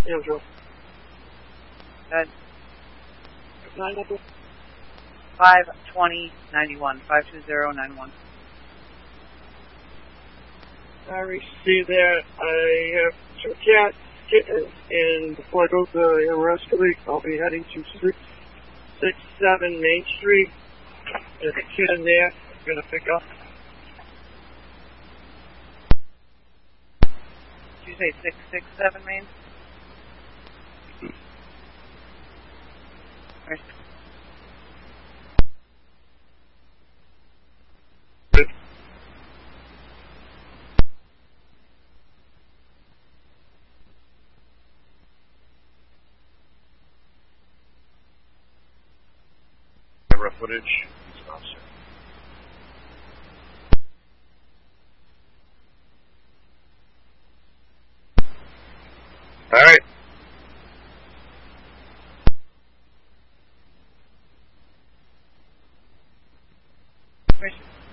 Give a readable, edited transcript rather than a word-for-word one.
Andrew. Good. 9 52091. 52091. I received that. I have 2 kittens, and before I go to the rescue league, I'll be heading to 667 Main Street. There's a kitten there I'm going to pick up. Did you say 667 Main? Where's camera footage? He's an officer. All right. Where's